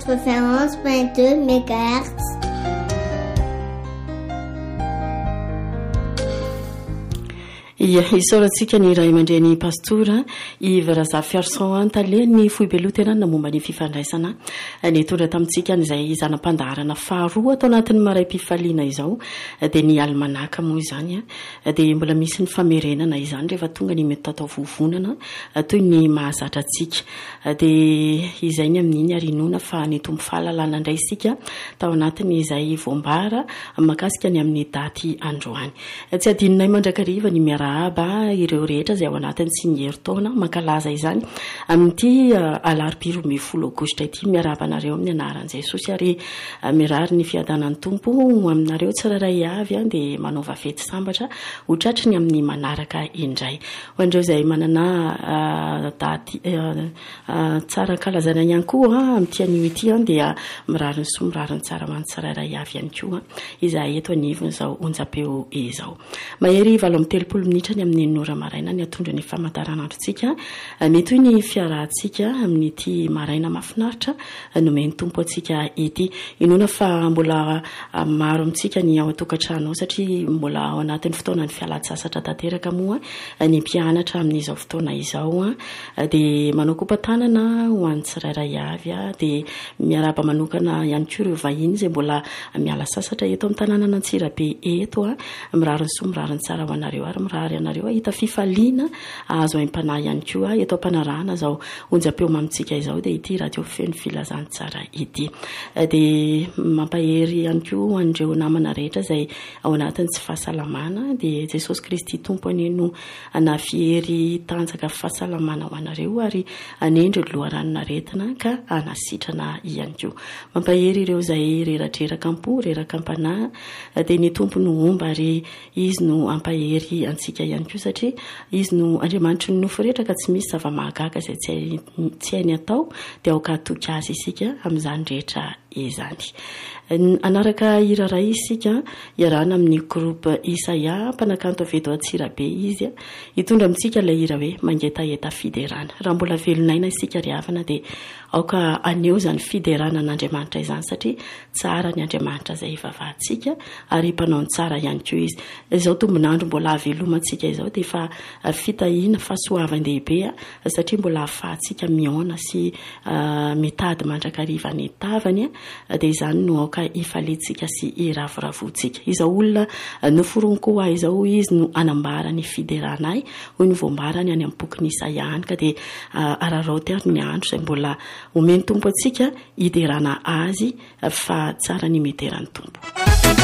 91.2 MHz. Isaorantsika ny ray aman-dreny pastora ivaraza fiarson tale ny foibelotena na momba ny fifandraisana nitondra tamintsika n'izay zanam-pandaharana faharoa atao anatin'ny maray-pifaliana izao dia ny almanaka moa izany dia mbola misy ny famerenana izany rehefa tonga ny mety tatao vovonana toy ny mahazatra antsika dia izay ny amin'iny arinona fa ny tombo fahalalana indray isika tao anatiny izay voambara makasika ny amin'ny daty androany tsy adinonay mandrakariva ny miara aba ireo rehetra izay ao anatiny sy ny herintaona mankalaza izany amin'ity alarobia 10 aogositra ity miaraba anareo amin'ny anaran'i Jesosy ary mirary ny fiadanan'ny tompo aminareo tsiraray avy dia manaova fety sambatra ho tratry ny amin'ny manaraka indray ho andreo izay manana daty tsara kalazana ihany koa amin'ity anio ity dia mirary ny somirary ny tsara man'ny tsiraray avy ihany koa izay eto anivony izao onjapeo izao mahery 7 minitra ny amin'ny nora maraina ny atondra ny famantaranandrontsika mety ny fiarahantsika amin'ity maraina mafinaritra nomeny tompo antsika ity inona fa mbola maro amintsika ny ao atokantrano satria mbola ao anatin'ny fotoana ny fialan-tsasatra tanteraka moa ny mpianatra amin'izao fotoana izao dia manao kompatanana ho an'ny tsirairay avy dia miaraba manokana ihany koa ireo vahiny izay mbola miala sasatra eto amin'ny tanàna Antsirabe eto mirary ny soa mirary ny tsara ho anareo ary mirary anareo hita fifaliana azo aim-panahy ihany koa eto ampanarahana zao onjapeo mamitsika izao dia ity radio feno filazany tsara ity dia mampahery ihany koa andreo namana rehetra izay ao anatin'ny tsy fahasalamana dia Jesosy Kristy tompo aneno anafihery tanjaka fahasalamana ho anareo ary anendro loharanona retina ka anasitrana ihany koa mampahery ireo izay reratreraka ampo reraka ampanahy dia ny tompo no omba ary izy no ampahery antsika ihany koa satria izy no Andriamanitra ny nofo rehetra ka tsy misy zava-mahagaga izay tsy hainy atao dia aoka atoky azy isika amin'izany rehetra izany anaraka iraray isika iarana amin'ny groupe Isaia mpanakanto avedo Antsirabe izy hitondra amintsika ilay ira hoe mangetaeta fiderana raha mbola velonaina isika riavana dia aoka aneo izany fiderana n'Andriamanitra izany satria tsara ny Andriamanitra izay ivavahantsika ary mpanao ny tsara ihany koa izy izao tombonandro mbola havelomantsika izao dia efa fitahina fahasoavan-dehibe satria mbola ahafahantsika miaona sy mitady mandrakariva ny tavany dia izany no aoka ifalitsika sy iravoravotsika izao olona noforoniko ahy izao izy no anambara ny fideranay hoy ny voambarany any amin'ny boky ny Isaia ka dia araraoty ary ny andro izay mbola omeny tompo antsika hiderana azy fa tsara ny mederan'ny tompo